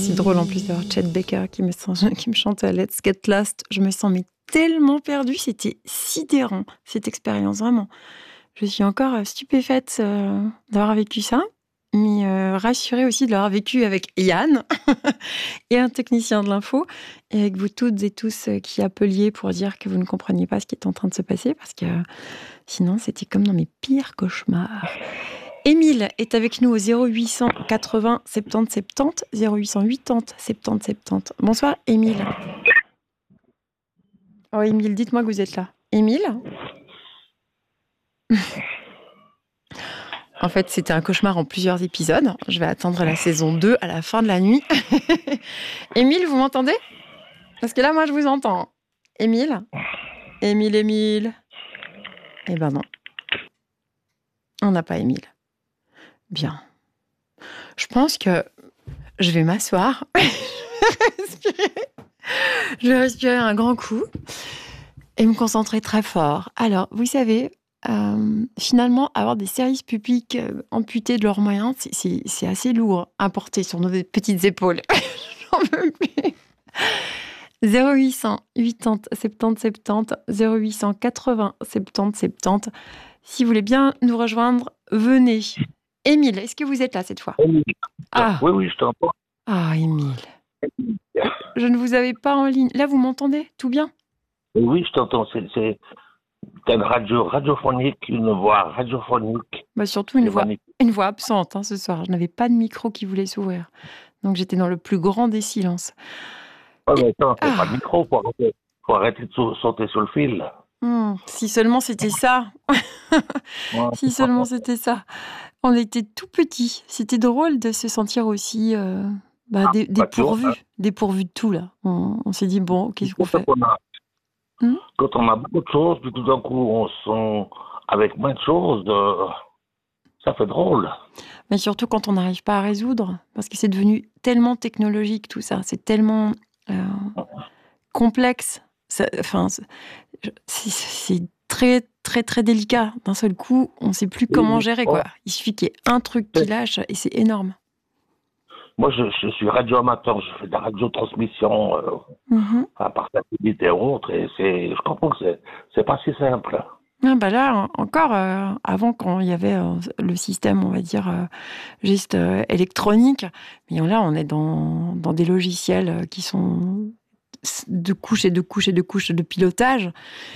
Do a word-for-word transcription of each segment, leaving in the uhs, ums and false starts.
c'est drôle en plus d'avoir Chet Baker qui me, sent, qui me chante Let's Get Lost. Je me sens mais tellement perdue. C'était sidérant, cette expérience, vraiment. Je suis encore stupéfaite euh, d'avoir vécu ça, mais euh, rassurée aussi de l'avoir vécu avec Yann et un technicien de l'info, et avec vous toutes et tous qui appeliez pour dire que vous ne compreniez pas ce qui est en train de se passer, parce que sinon, c'était comme dans mes pires cauchemars. Émile est avec nous au zéro huit cent quatre-vingts soixante-dix soixante-dix, zéro huit cent quatre-vingts soixante-dix soixante-dix. Bonsoir, Émile. Oh, Émile, dites-moi que vous êtes là. Émile ? En fait, c'était un cauchemar en plusieurs épisodes. Je vais attendre la saison deux à la fin de la nuit. Émile, vous m'entendez ? Parce que là, moi, je vous entends. Émile ? Émile, Émile ? Eh ben non. On n'a pas Émile. Bien. Je pense que je vais m'asseoir. Je vais respirer. Je vais respirer un grand coup et me concentrer très fort. Alors, vous savez, euh, finalement, avoir des services publics euh, amputés de leurs moyens, c'est, c'est, c'est assez lourd à porter sur nos petites épaules. J'en veux plus. zéro huit cent quatre-vingts soixante-dix soixante-dix, zéro huit cent quatre-vingts soixante-dix soixante-dix. Si vous voulez bien nous rejoindre, venez. Émile, est-ce que vous êtes là cette fois ? Ah. Oui, oui, je t'entends. Ah, Émile. Je ne vous avais pas en ligne. Là, vous m'entendez ? Tout bien ? Oui, je t'entends. C'est, c'est une radio radiophonique, une voix radiophonique. Bah, surtout une voix, une voix absente hein, ce soir. Je n'avais pas de micro qui voulait s'ouvrir. Donc, j'étais dans le plus grand des silences. Oh, mais attends, c'est ah. pas de micro. Il faut arrêter, faut arrêter de sauter sur le fil. Mmh, si seulement c'était ça. Si seulement c'était ça. On était tout petits. C'était drôle de se sentir aussi euh, bah, ah, dé- dépourvus, hein. dépourvus de tout, là. On, on s'est dit, bon, qu'est-ce qu'on fait ? on a, mmh Quand on a beaucoup de choses, puis tout d'un coup, on sent avec moins de choses, euh, ça fait drôle. Mais surtout quand on n'arrive pas à résoudre, parce que c'est devenu tellement technologique, tout ça. C'est tellement euh, complexe. Ça, enfin, c'est, c'est très, très, très délicat. D'un seul coup, on ne sait plus comment gérer, quoi. Il suffit qu'il y ait un truc qui lâche et c'est énorme. Moi, je, je suis radio-amateur. Je fais de la radiotransmission euh, mm-hmm. à part satellite et autres. Et c'est, je comprends que c'est, c'est pas si simple. Ah bah là, encore, euh, avant, quand il y avait euh, le système, on va dire, euh, juste euh, électronique, mais là, on est dans, dans des logiciels qui sont de couches et de couches et de couches de pilotage.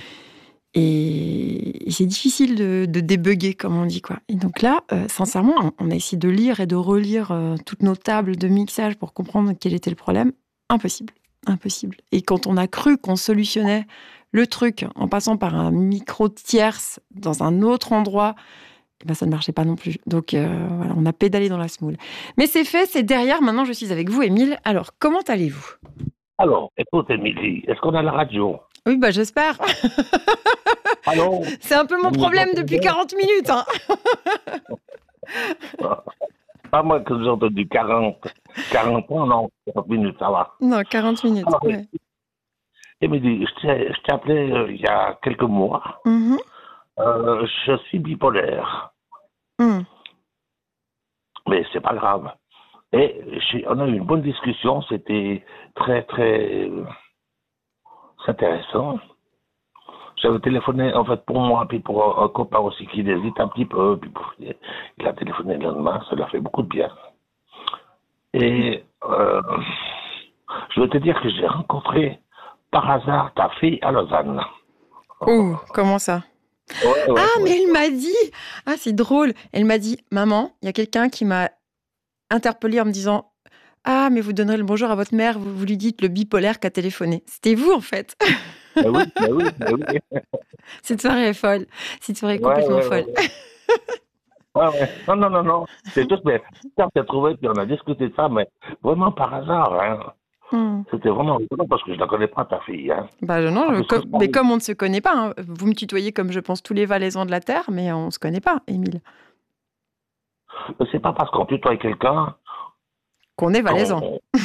Et, et c'est difficile de, de débugger, comme on dit, quoi. Et donc là, euh, sincèrement, on, on a essayé de lire et de relire euh, toutes nos tables de mixage pour comprendre quel était le problème. Impossible. Impossible. Et quand on a cru qu'on solutionnait le truc en passant par un micro tierce dans un autre endroit, eh ben ça ne marchait pas non plus. Donc euh, voilà, on a pédalé dans la semoule. Mais c'est fait, c'est derrière. Maintenant, je suis avec vous, Émile. Alors, comment allez-vous ? Alors, écoute, Émilie, est-ce qu'on a la radio ? Oui, bah j'espère. Alors, c'est un peu mon problème depuis quarante minutes. Hein. Pas moi que j'ai entendu quarante, quarante ans, non, quarante minutes, ça va. Non, quarante minutes, alors, ouais. Émilie, je t'ai, je t'ai appelé euh, il y a quelques mois. Mm-hmm. Euh, je suis bipolaire. Mm. Mais c'est pas grave. Et on a eu une bonne discussion, c'était très, très euh, c'est intéressant. J'avais téléphoné, en fait, pour moi, puis pour un, un copain aussi qui hésite un petit peu, puis pour, il a téléphoné le lendemain, ça lui a fait beaucoup de bien. Et euh, je veux te dire que j'ai rencontré par hasard ta fille à Lausanne. Oh, comment ça ? Ouais, ouais, ah, ouais. Mais elle m'a dit, ah, c'est drôle, elle m'a dit, maman, il y a quelqu'un qui m'a interpellée en me disant, ah, mais vous donnerez le bonjour à votre mère, vous, vous lui dites le bipolaire qui a téléphoné. C'était vous, en fait. Mais oui, mais oui, mais oui. Cette soirée est folle. Cette soirée est complètement ouais, ouais, folle. Ouais, ouais. ouais. Non, non, non, non. C'est juste, mais on s'est trouvé, puis on a discuté de ça, mais vraiment par hasard, hein. Mm. C'était vraiment rigolo parce que je ne la connais pas, ta fille. Hein. Bah, non, je, comme, mais comme on ne se connaît pas, hein. Vous me tutoyez comme je pense tous les Valaisans de la Terre, mais on ne se connaît pas, Émile. C'est pas parce qu'on tutoie quelqu'un qu'on est Valaisan.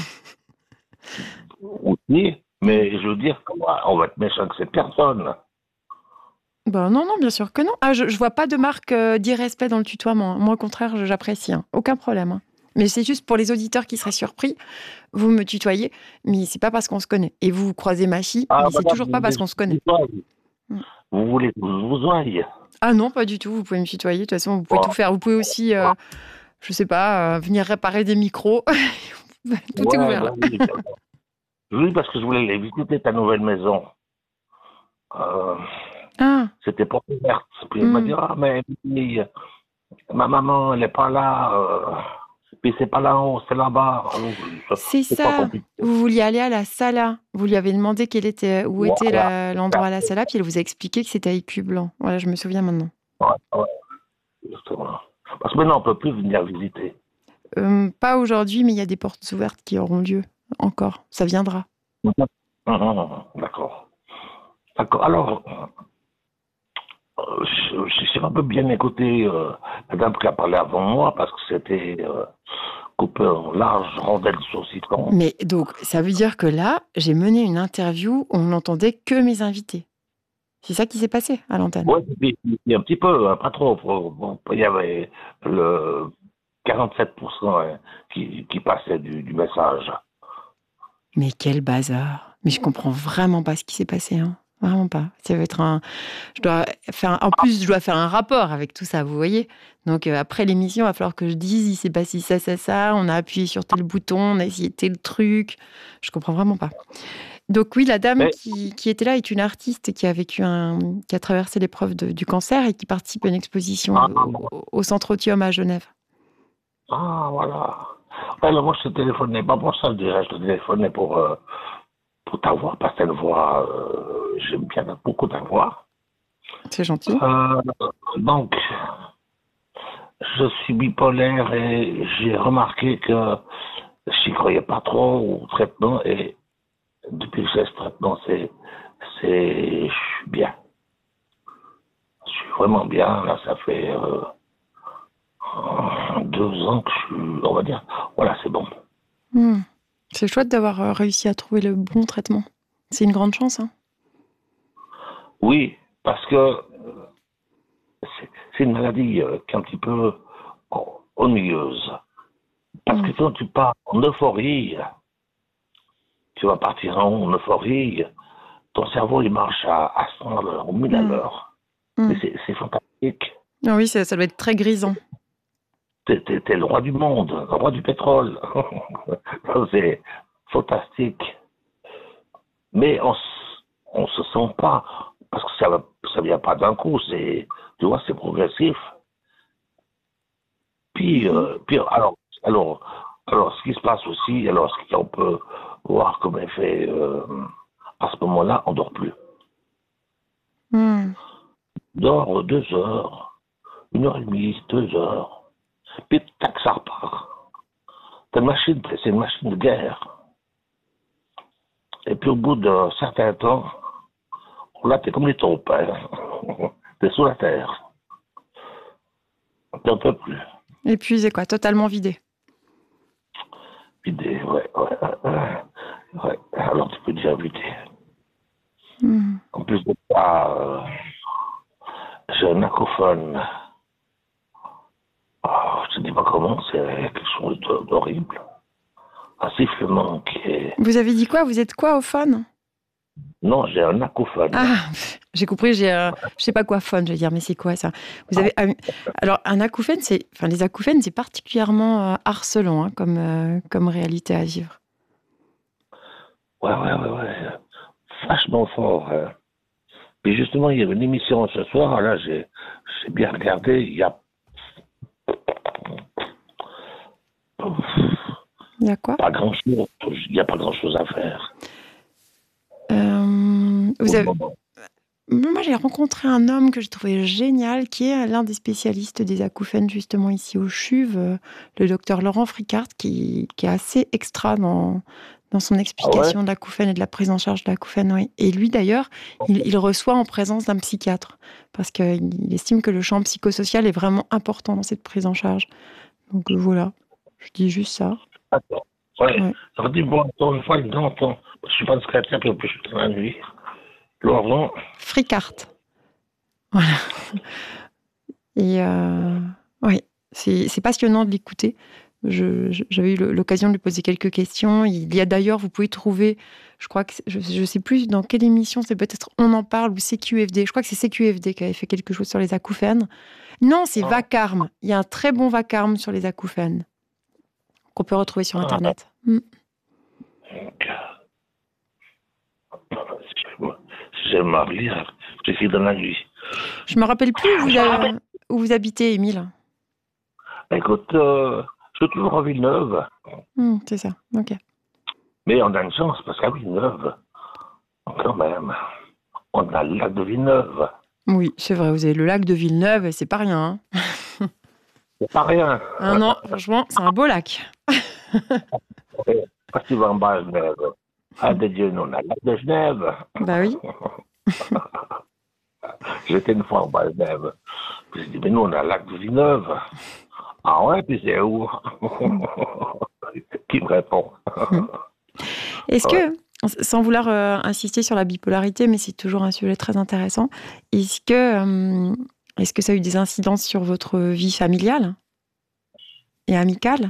On... Oui, mais je veux dire qu'on va être méchant avec cette personne. Ben non, non, bien sûr que non. Ah, je ne vois pas de marque euh, d'irrespect dans le tutoiement. Moi, au contraire, j'apprécie. Hein. Aucun problème. Hein. Mais c'est juste pour les auditeurs qui seraient surpris. Vous me tutoyez, mais c'est pas parce qu'on se connaît. Et vous, vous croisez ma fille, Ah, mais c'est madame, toujours pas vous parce voulez qu'on se que je connaît. vous tutoie? Mm. Vous voulez que je vous aille? Ah non, pas du tout. Vous pouvez me tutoyer. De toute façon, vous pouvez Bon. tout faire. Vous pouvez aussi, euh, je sais pas, euh, venir réparer des micros. Tout est Ouais, ouvert ben là. oui. Oui, parce que je voulais aller visiter ta nouvelle maison. Euh, Ah, C'était porte ouverte. Puis elle m'a dit, hmm. ah, mais mais, ma maman, elle n'est pas là. Euh, puis c'est pas là en haut, c'est là-bas. Alors, ça- C'est c'est pas ça. compliqué. Vous vouliez aller à la Sala. Vous lui avez demandé quel était, où était Voilà. la- l'endroit à la Sala, puis elle vous a expliqué que c'était à Écu Blanc. Voilà, je me souviens maintenant. Ouais, ouais, justement. Parce que maintenant, on ne peut plus venir visiter. Euh, pas aujourd'hui, mais il y a des portes ouvertes qui auront lieu encore. Ça viendra. Mhm. Mhm. D'accord. D'accord. Alors, euh, je, je suis un peu bien écouté euh, la dame qui a parlé avant moi parce que c'était euh, coupé en large rondelle saucisson. Mais donc, ça veut dire que là, j'ai mené une interview où on n'entendait que mes invités. C'est ça qui s'est passé à l'antenne. Oui, un petit peu, hein, pas trop. Bon, il y avait le quarante-sept pour cent hein, qui, qui passait du, du message. Mais quel bazar. Mais je comprends vraiment pas ce qui s'est passé. Hein. Vraiment pas. Ça va être un. Je dois faire. En plus, je dois faire un rapport avec tout ça, vous voyez. Donc euh, après l'émission, il va falloir que je dise il s'est passé ça, ça, ça. On a appuyé sur tel bouton, on a essayé tel truc. Je comprends vraiment pas. Donc oui, la dame Mais, qui, qui était là est une artiste qui a vécu un, qui a traversé l'épreuve de- du cancer et qui participe à une exposition ah, au, au Centre Otium à Genève. ah, voilà. Alors moi, je te téléphonais, pas pour ça déjà, je te téléphonais pour, euh, pour ta voix, parce que t'as une voix, euh, j'aime bien beaucoup ta voix. C'est gentil. Euh, donc, je suis bipolaire et j'ai remarqué que j'y croyais pas trop au traitement et depuis que j'ai ce traitement, c'est, c'est, je suis bien. Je suis vraiment bien. Là, ça fait euh, deux ans que je suis, on va dire, voilà, c'est bon. Hmm. C'est chouette d'avoir euh, réussi à trouver le bon traitement. C'est une grande chance. Hein. Oui, parce que c'est, c'est une maladie euh, qui est un petit peu oh, ennuyeuse. Parce que Hmm. quand tu pars en euphorie, tu vas partir en euphorie, ton cerveau il marche à, à cent à l'heure, au mille à Hmm. l'heure. Hmm. Mais c'est, c'est fantastique. Ah oui, ça, ça doit être très grisant. T'es, t'es, t'es le roi du monde, le roi du pétrole. Ça, c'est fantastique. Mais on, s- on se sent pas, parce que ça ça vient pas d'un coup, c'est, tu vois, c'est progressif. Puis, Mhm. euh, puis alors, alors, alors, ce qui se passe aussi, alors, ce qu'on peut voir comme effet, euh, à ce moment-là, on dort plus. Hmm. On dort deux heures, une heure et demie, deux heures. Puis, tac, ça repart. C'est une machine, c'est une machine de guerre. Et puis, au bout d'un certain temps, là, t'es comme les taupes, hein. T'es sous la terre. T'en peux plus. Épuisé, quoi, totalement vidé. Vidé, ouais, ouais, ouais, ouais. Alors, tu peux dire vidé. Hmm. En plus de ça, euh, j'ai un acouphone. Oh, je te dis pas comment, c'est quelque chose d'horrible. Un sifflement qui est... Vous avez dit quoi? Vous êtes quoi au phone? Non, j'ai un acouphone. Ah, j'ai compris, j'ai un... je sais pas quoi phone, je vais dire, mais c'est quoi ça? Vous avez... ah, alors, un acouphène, c'est... Enfin, les acouphènes, c'est particulièrement euh, harcelant hein, comme, euh, comme réalité à vivre. Ouais, ouais, ouais, ouais. Vachement fort. Hein. Puis justement, il y avait une émission ce soir, là, j'ai, j'ai bien regardé, il y a... Il y a quoi? Pas grand-chose, il n'y a pas grand-chose à faire. Euh, Pour vous le avez... moment. Moi, j'ai rencontré un homme que j'ai trouvé génial, qui est l'un des spécialistes des acouphènes, justement, ici au CHUV, euh, le docteur Laurent Fricart, qui, qui est assez extra dans, dans son Ah ouais? explication de l'acouphène et de la prise en charge de l'acouphène. Oui. Et lui, d'ailleurs, il, il reçoit en présence d'un psychiatre, parce qu'il estime que le champ psychosocial est vraiment important dans cette prise en charge. Donc euh, voilà, je dis juste ça. Attends. Ouais. Ouais. Ça dit, bon, encore une fois, non, attends, je suis pas un secrétaire, puis je suis dans la nuit. Laurent, Fricart. Voilà. Et euh, oui, c'est c'est passionnant de l'écouter. je, je, j'avais eu l'occasion de lui poser quelques questions. Il y a d'ailleurs, vous pouvez trouver, je crois que, je ne sais plus dans quelle émission, c'est peut-être On en parle ou C Q F D. Je crois que c'est C Q F D qui avait fait quelque chose sur les acouphènes. Non, c'est Ah. Vacarme. Il y a un très bon Vacarme sur les acouphènes qu'on peut retrouver sur Internet. Ah. Mm. Si j'aime à relire, j'écris dans la nuit. Je me rappelle plus où vous, avez, où vous habitez, Émile. Écoute, euh, je suis toujours à Villeneuve. Mm, c'est ça, ok. Mais on a une chance, parce qu'à Villeneuve, quand même, on a le lac de Villeneuve. Oui, c'est vrai, vous avez le lac de Villeneuve, et c'est pas rien. Hein. C'est pas rien. Ah non, franchement, c'est un beau lac. Quand tu vas en bas à Genève, ah de Dieu, nous, on a le lac de Genève. Bah oui. J'étais une fois en bas à Genève. Puis j'ai dit, mais nous, on a le lac de Villeneuve. Ah ouais, puis c'est où? Qui me répond? Est-ce que, sans vouloir euh, insister sur la bipolarité, mais c'est toujours un sujet très intéressant, est-ce que, euh, est-ce que ça a eu des incidences sur votre vie familiale et amicale?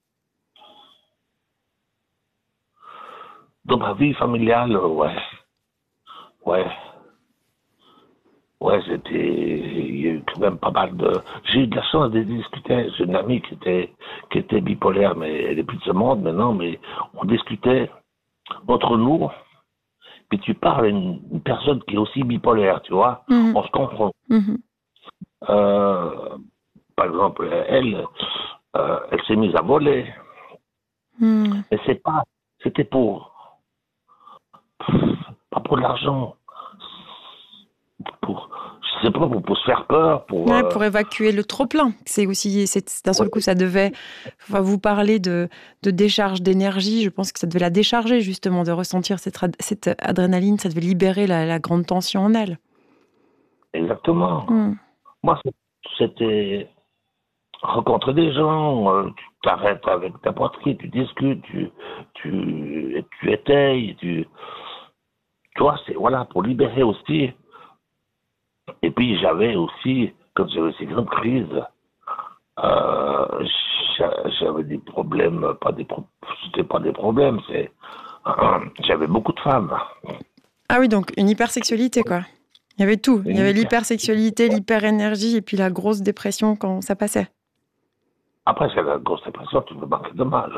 Dans ma vie familiale, ouais. Ouais. Ouais, c'était. Il y a eu quand même pas mal de. J'ai eu de la chance de discuter. J'ai une amie qui était, qui était bipolaire, mais elle est plus de ce monde maintenant, mais on discutait entre nous. Puis tu parles à une, une personne qui est aussi bipolaire, tu vois. Mmh. On se comprend. Mmh. Euh, par exemple, elle, euh, elle s'est mise à voler. Mmh. Mais c'est pas. C'était pour. Pas pour de l'argent. Pour, je sais pas, pour, pour se faire peur. Pour, ouais, euh... pour évacuer le trop-plein. C'est aussi, c'est, d'un seul coup, ça devait, enfin, vous parler de, de décharge d'énergie, je pense que ça devait la décharger, justement, de ressentir cette, cette adrénaline, ça devait libérer la, la grande tension en elle. Exactement. Mm. Moi, c'était rencontrer des gens, euh, tu t'arrêtes avec ta poitrine, tu discutes, tu, tu, tu étayes, tu, tu vois, c'est, voilà, pour libérer aussi. Et puis j'avais aussi, quand j'avais ces grandes crises, euh, j'avais des problèmes, pas des pro- c'était pas des problèmes, c'est euh, j'avais beaucoup de femmes. Ah oui, donc une hypersexualité, quoi. Il y avait tout. Il y avait l'hypersexualité, l'hyperénergie et puis la grosse dépression quand ça passait. Après, c'est la grosse dépression, tu peux marquer dommage.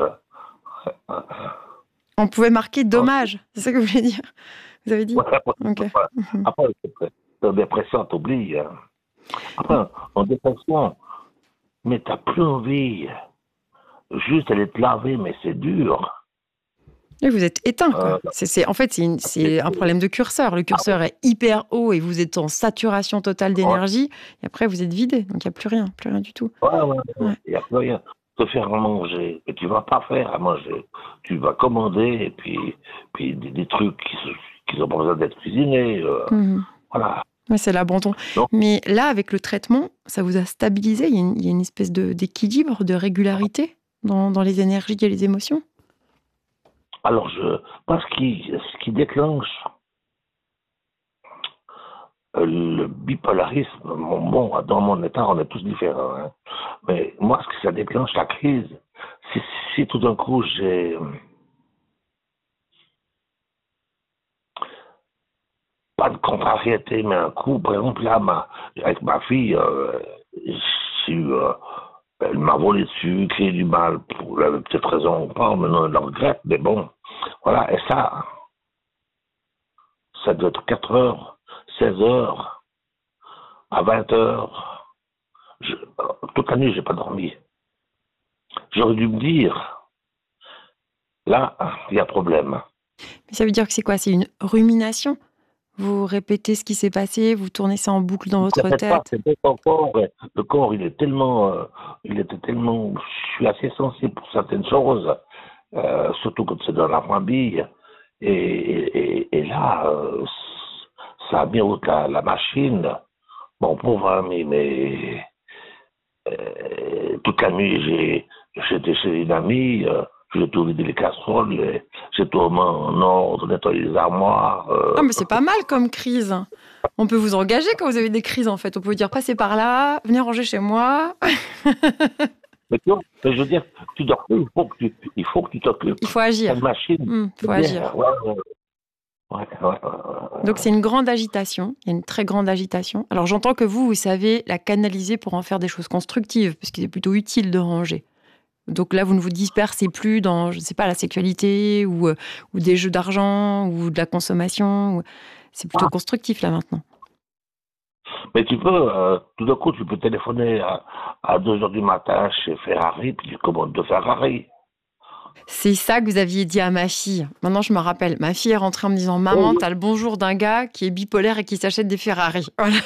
On pouvait marquer dommage, c'est ça que vous voulez dire? Vous avez dit? Ouais, après, okay. Après, la dépression, t'oublie. Après, en dépression, mais t'as plus envie. Juste aller te laver, mais c'est dur. Et vous êtes éteint, quoi. Euh, c'est, c'est, en fait, c'est, une, c'est un problème de curseur. Le curseur est hyper haut et vous êtes en saturation totale d'énergie. Ouais. Et après, vous êtes vidé. Donc, il n'y a plus rien, plus rien du tout. Ouais, ouais, il ouais. n'y a plus rien. Te faire à manger. Et tu ne vas pas faire à manger. Tu vas commander et puis, puis des, des trucs qui n'ont pas besoin d'être cuisinés. Euh, mmh. Voilà. Ouais, c'est l'abandon. Donc, mais là, avec le traitement, ça vous a stabilisé? Il y a une, il y a une espèce de, d'équilibre, de régularité dans, dans les énergies et les émotions? Alors, je pense que ce qui déclenche le bipolarisme, bon, dans mon état, on est tous différents, hein, mais moi, ce que ça déclenche la crise, si, si tout d'un coup j'ai pas de contrariété, mais un coup, par exemple, là, ma, avec ma fille, euh, j'ai eu, euh, elle m'a volé dessus, créé du mal, pour la petite raison ou pas, maintenant elle le regrette, mais bon, voilà, et ça, ça doit être quatre heures, seize heures, à vingt heures, je, toute la nuit, j'ai pas dormi. J'aurais dû me dire, là, il y a problème. Mais ça veut dire que c'est quoi? C'est une rumination? Vous répétez ce qui s'est passé, vous tournez ça en boucle dans votre tête. Pas, c'est le corps, le corps, il est tellement, euh, il était tellement, je suis assez sensible pour certaines choses, euh, surtout quand c'est dans la famille. Et, et, et là, euh, ça a mis en route la, la machine. Bon, pauvre ami, mais euh, toute la nuit, j'ai, j'étais chez une amie. Euh, J'ai tout vidé les casseroles, j'ai tout remis en ordre, nettoyé les armoires. Euh... Ah, mais c'est pas mal comme crise. On peut vous engager quand vous avez des crises, en fait. On peut vous dire, passez par là, venez ranger chez moi. Mais tu vois, mais je veux dire, tu dors plus, il faut que tu, il faut que tu t'occupes. Il faut T'as agir. une machine. Il C'est faut bien. agir. Ouais, ouais, ouais, ouais, ouais, ouais, Donc, ouais. c'est une grande agitation. Il y a une très grande agitation. Alors, j'entends que vous, vous savez la canaliser pour en faire des choses constructives, parce qu'il est plutôt utile de ranger. Donc là, vous ne vous dispersez plus dans, je ne sais pas, la sexualité ou, euh, ou des jeux d'argent ou de la consommation. ou- C'est plutôt Ah, constructif, là, maintenant. mais tu peux, euh, tout d'un coup, tu peux téléphoner à, à deux heures du matin chez Ferrari, puis tu commandes de Ferrari. C'est ça que vous aviez dit à ma fille. Maintenant, je me rappelle. Ma fille est rentrée en me disant, Oh, maman, oui. t'as le bonjour d'un gars qui est bipolaire et qui s'achète des Ferrari. Voilà.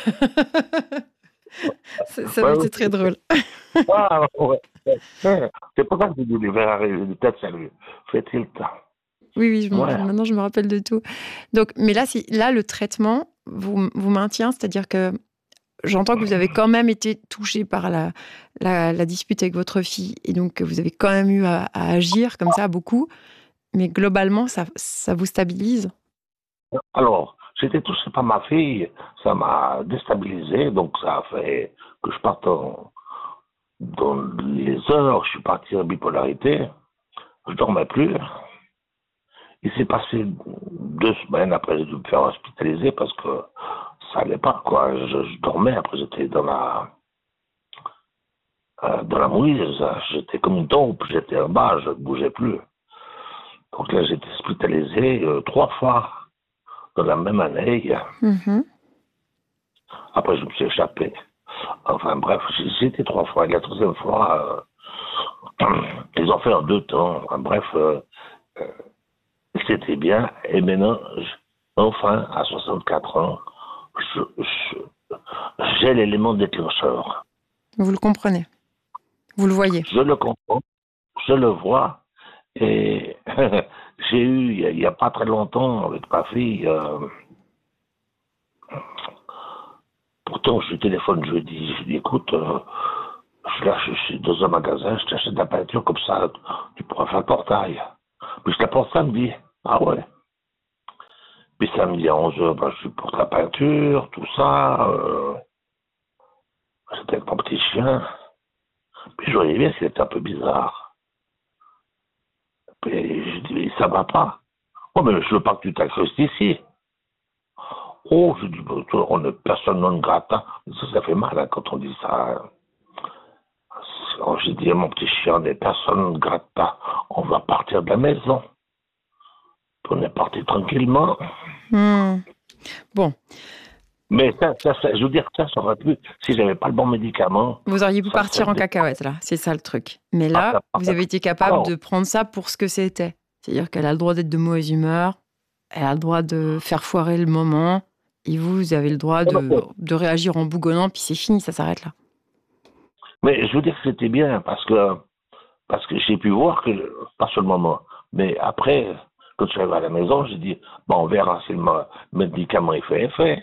ça, ça avait Ouais, été très oui. drôle. Ah, ouais. Ouais. C'est pour ça que tu dis les Ferrari, peut-être ça lui fait-il temps. Oui, oui, je me- Ouais. maintenant je me rappelle de tout. Donc, mais là, c'est, là le traitement vous, vous maintient, c'est-à-dire que j'entends que vous avez quand même été touché par la, la, la dispute avec votre fille et donc que vous avez quand même eu à, à agir comme ça beaucoup, mais globalement, ça, ça vous stabilise. Alors, j'étais touché par ma fille, ça m'a déstabilisé, donc ça a fait que je parte en- dans les heures, je suis parti en bipolarité, je dormais plus. Il s'est passé deux semaines après, j'ai dû me faire hospitaliser parce que ça allait pas, quoi. Je, je dormais, après j'étais dans la, euh, dans la mouise, j'étais comme une tombe, j'étais en bas, je ne bougeais plus. Donc là, j'ai été hospitalisé euh, trois fois dans la même année. Mhm. Après, je me suis échappé. Enfin bref, j'ai j'ai été trois fois. Et la troisième fois, euh, ils ont fait en deux temps. Enfin, bref, euh, euh, c'était bien. Et maintenant, je- enfin, à soixante-quatre ans, je- je- j'ai l'élément déclencheur. Vous le comprenez, vous le voyez. Je le comprends, je le vois. Et j'ai eu, il n'y a, a pas très longtemps, avec ma fille, euh, pourtant je lui téléphone jeudi, je lui dis, écoute, euh, je, là, je suis dans un magasin, je t'achète de la peinture comme ça, tu pourras faire le portail. Puis je l'apporte samedi. Ah ouais. Puis samedi à onze heures, ben, je lui porte la peinture, tout ça. Euh, C'était avec mon petit chien. Puis je voyais bien qu'il était un peu bizarre. Puis je dis, ça va pas. Oh, mais je veux pas que tu t'incrustes ici. Oh, je dis, bon, toi, on est personne non grata. Ça, ça fait mal hein, quand on dit ça. Oh, j'ai dit à mon petit chien, on est personne non grata. On va partir de la maison. Puis on est parti tranquillement. Hmm. Bon, Mais ça, ça, ça, je veux dire que ça, ça aurait pu, si j'avais pas le bon médicament, vous auriez pu ça partir en serait cacahuète, là. C'est ça le truc. Mais ah, là, ça vous part avez été capable encore. de prendre ça pour ce que c'était. C'est-à-dire qu'elle a le droit d'être de mauvaise humeur, elle a le droit de faire foirer le moment, et vous, vous avez le droit de, de réagir en bougonnant, puis c'est fini, ça s'arrête là. Mais je veux dire que c'était bien parce que, parce que j'ai pu voir que, pas sur le moment, mais après, quand je suis arrivé à la maison, j'ai dit, bon, on verra si le ma- médicament il fait effet.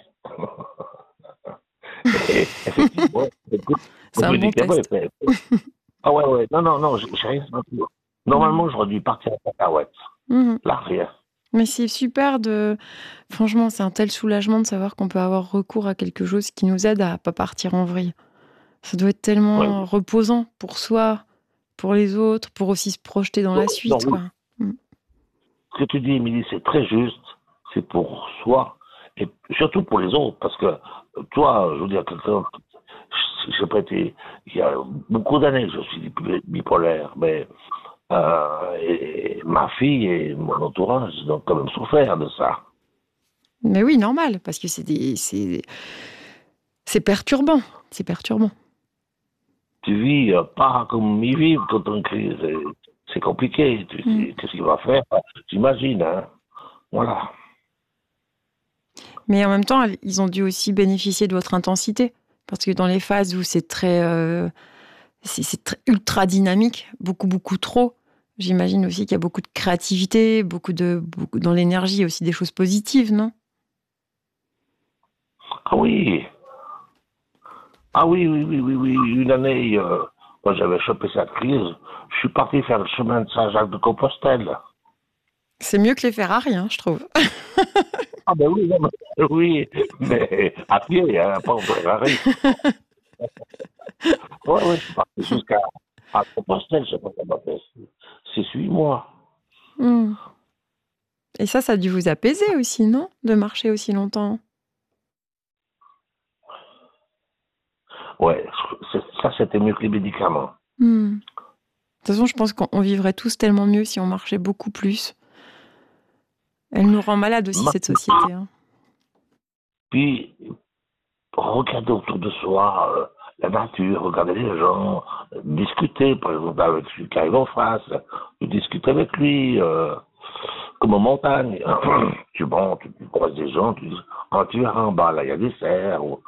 Et effectivement, écoute, C'est le un bon médicament il test. fait effet. Ah ouais, ouais, non, non, non, j'ai j'ai rien senti. Normalement, j'aurais dû partir à cacahuète. Mhm. Là, rien. Mais c'est super de... Franchement, c'est un tel soulagement de savoir qu'on peut avoir recours à quelque chose qui nous aide à pas partir en vrille. Ça doit être Ouais. tellement reposant pour soi, pour les autres, pour aussi se projeter dans Non, la non, suite, oui. quoi. Mm. Ce que tu dis, Émilie, c'est très juste. C'est pour soi et surtout pour les autres. Parce que toi, je veux dire, quelqu'un, je je sais pas, été- il y a beaucoup d'années que je suis bi- bipolaire, mais euh, et ma fille et mon entourage ils ont quand même souffert de ça. Mais oui, normal, parce que c'est des... c'est... c'est perturbant. C'est perturbant. Tu vis euh, pas comme ils vivent quand on crise. C'est c'est compliqué. Tu Mm. dis, qu'est-ce qu'il va faire? J'imagine, hein. Voilà. Mais en même temps, ils ont dû aussi bénéficier de votre intensité. Parce que dans les phases où c'est très, euh, c'est, c'est très ultra dynamique, beaucoup, beaucoup trop, j'imagine aussi qu'il y a beaucoup de créativité, beaucoup de, beaucoup, dans l'énergie, aussi des choses positives, non? Ah oui. Ah oui, oui, oui, oui, oui. Une année, euh, quand j'avais chopé cette crise, je suis parti faire le chemin de Saint-Jacques de Compostelle. C'est mieux que les Ferrari, hein, je trouve. Ah ben oui, non, mais, oui, mais à pied, hein, pas en Ferrari. Ouais, ouais, je suis parti jusqu'à À Compostelle, je sais pas comment faire. C'est huit mois. Mmh. Et ça, ça a dû vous apaiser aussi, non? De marcher aussi longtemps. Ouais, c'est- ça c'était mieux que les médicaments. Mmh. De toute façon, je pense qu'on vivrait tous tellement mieux si on marchait beaucoup plus. Elle nous rend malade aussi, Ma- cette société. Hein. Puis, regarder autour de soi euh, la nature, regarder les gens, euh, discuter, par exemple, avec celui qui arrive en face, tu discutes avec lui, euh, comme en montagne. tu, bon, tu, tu croises des gens, tu dis, quand tu verras en bas, là, il y a des cerfs, ou,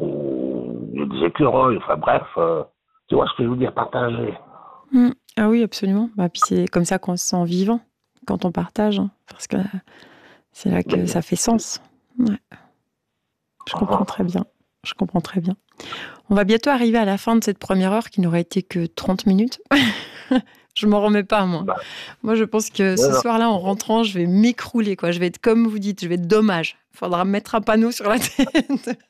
ou il y a des écureuils, enfin bref, euh, tu vois ce que je veux dire, partager. Mmh. Ah oui, absolument. Bah, puis c'est comme ça qu'on se sent vivant, quand on partage. Hein, parce que c'est là que Mais- ça fait sens. Ouais. Je comprends très bien. Je comprends très bien. On va bientôt arriver à la fin de cette première heure qui n'aurait été que trente minutes. Je m'en remets pas, moi. Bah, Moi, je pense que ce non. soir-là, en rentrant, je vais m'écrouler, quoi. Je vais être comme vous dites, je vais être dommage. Il faudra mettre un panneau sur la tête.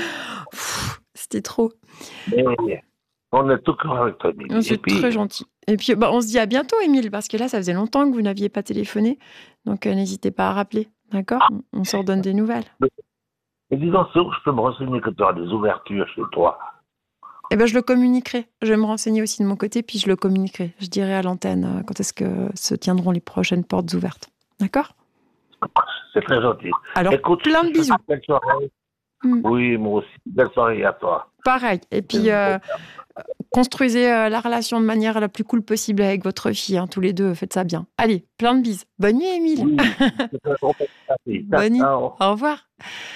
Pff, C'était trop. mais on est tout cœur avec toi, Émilie. C'est Et puis, très gentil. Et puis, bah, on se dit à bientôt, Émile, parce que là, ça faisait longtemps que vous n'aviez pas téléphoné. Donc, euh, n'hésitez pas à rappeler. D'accord? On, on se redonne des nouvelles. et dis donc, c'est où je peux me renseigner que tu auras des ouvertures chez toi? Eh ben, je le communiquerai. Je vais me renseigner aussi de mon côté, puis je le communiquerai. Je dirai à l'antenne euh, quand est-ce que se tiendront les prochaines portes ouvertes. D'accord? C'est très gentil. Alors, Écoute, plein de je te bisous. souhaite belle soirée. Mm. Oui, moi aussi. Belle soirée à toi. Pareil. Et puis, euh, construisez euh, la relation de manière la plus cool possible avec votre fille. Hein, tous les deux, faites ça bien. Allez, plein de bises. Bonne nuit, Émile. Oui, c'est un gros plaisir. Bonne nuit. Ciao. Au revoir.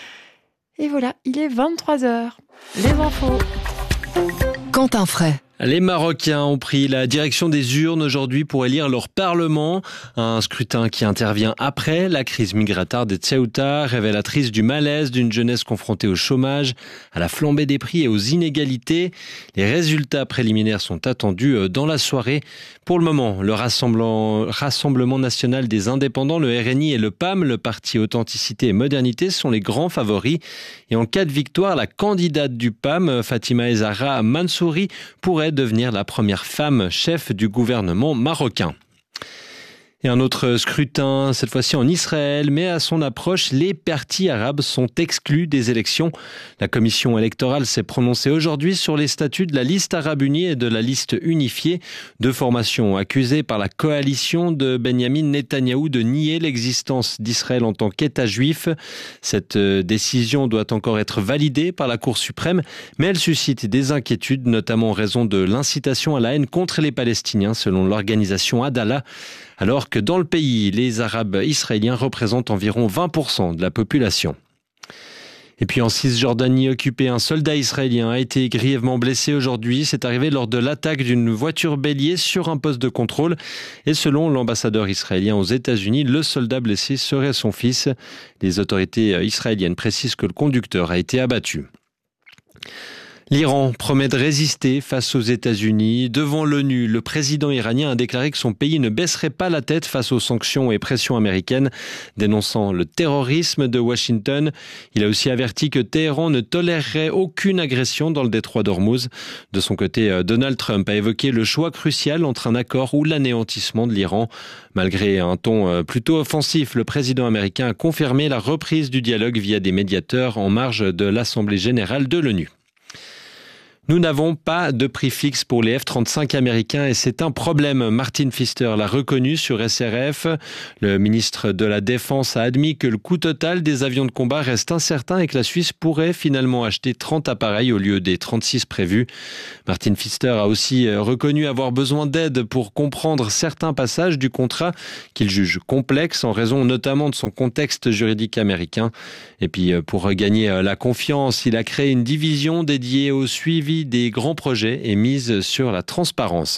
Et voilà, il est vingt-trois heures. Les infos. Quentin Fray. Les Marocains ont pris la direction des urnes aujourd'hui pour élire leur parlement. Un scrutin qui intervient après la crise migratoire de Ceuta, révélatrice du malaise d'une jeunesse confrontée au chômage, à la flambée des prix et aux inégalités. Les résultats préliminaires sont attendus dans la soirée. Pour le moment, le Rassemblement, Rassemblement national des indépendants, le R N I et le P A M, le parti Authenticité et Modernité, sont les grands favoris. Et en cas de victoire, la candidate du P A M, Fatima El Zahra Mansouri, pourrait devenir la première femme chef du gouvernement marocain. Et un autre scrutin, cette fois-ci en Israël, mais à son approche, les partis arabes sont exclus des élections. La commission électorale s'est prononcée aujourd'hui sur les statuts de la liste arabe unie et de la liste unifiée, deux formations accusées par la coalition de Benyamin Netanyahou de nier l'existence d'Israël en tant qu'État juif. Cette décision doit encore être validée par la Cour suprême, mais elle suscite des inquiétudes, notamment en raison de l'incitation à la haine contre les Palestiniens, selon l'organisation Adallah, alors que dans le pays, les Arabes israéliens représentent environ vingt pour cent de la population. Et puis en Cisjordanie occupée, un soldat israélien a été grièvement blessé aujourd'hui. C'est arrivé lors de l'attaque d'une voiture bélier sur un poste de contrôle. Et selon l'ambassadeur israélien aux États-Unis, le soldat blessé serait son fils. Les autorités israéliennes précisent que le conducteur a été abattu. L'Iran promet de résister face aux États-Unis. Devant l'ONU, le président iranien a déclaré que son pays ne baisserait pas la tête face aux sanctions et pressions américaines, dénonçant le terrorisme de Washington. Il a aussi averti que Téhéran ne tolérerait aucune agression dans le détroit d'Ormuz. De son côté, Donald Trump a évoqué le choix crucial entre un accord ou l'anéantissement de l'Iran. Malgré un ton plutôt offensif, le président américain a confirmé la reprise du dialogue via des médiateurs en marge de l'Assemblée générale de l'ONU. Nous n'avons pas de prix fixe pour les F trente-cinq américains et c'est un problème. Martin Pfister l'a reconnu sur S R F. Le ministre de la Défense a admis que le coût total des avions de combat reste incertain et que la Suisse pourrait finalement acheter trente appareils au lieu des trente-six prévus. Martin Pfister a aussi reconnu avoir besoin d'aide pour comprendre certains passages du contrat qu'il juge complexes en raison notamment de son contexte juridique américain. Et puis pour regagner la confiance, il a créé une division dédiée au suivi des grands projets et mise sur la transparence.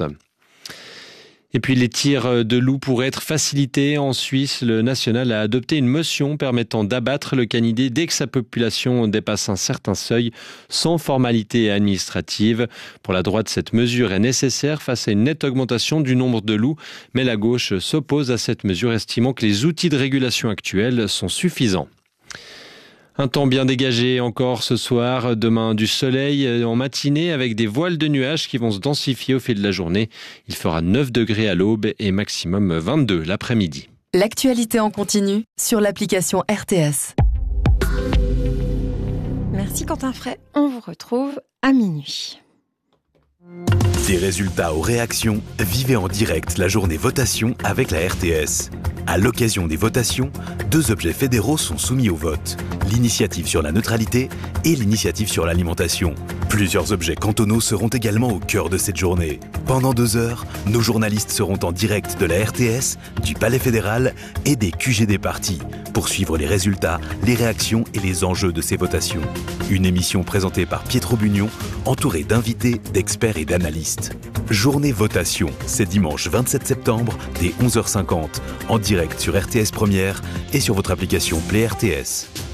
Et puis les tirs de loups pourraient être facilités. En Suisse, le national a adopté une motion permettant d'abattre le canidé dès que sa population dépasse un certain seuil, sans formalité administrative. Pour la droite, cette mesure est nécessaire face à une nette augmentation du nombre de loups, mais la gauche s'oppose à cette mesure, estimant que les outils de régulation actuels sont suffisants. Un temps bien dégagé encore ce soir. Demain, du soleil en matinée avec des voiles de nuages qui vont se densifier au fil de la journée. Il fera neuf degrés à l'aube et maximum vingt-deux l'après-midi. L'actualité en continu sur l'application R T S. Merci Quentin Fray. On vous retrouve à minuit. Des résultats aux réactions, vivez en direct la journée votation avec la R T S. À l'occasion des votations, deux objets fédéraux sont soumis au vote. L'initiative sur la neutralité et l'initiative sur l'alimentation. Plusieurs objets cantonaux seront également au cœur de cette journée. Pendant deux heures, nos journalistes seront en direct de la R T S, du Palais fédéral et des Q G des partis pour suivre les résultats, les réactions et les enjeux de ces votations. Une émission présentée par Pietro Bugnon, entourée d'invités, d'experts et d'analystes. Journée votation, c'est dimanche vingt-sept septembre dès onze heures cinquante, en direct sur R T S Première et sur votre application Play R T S.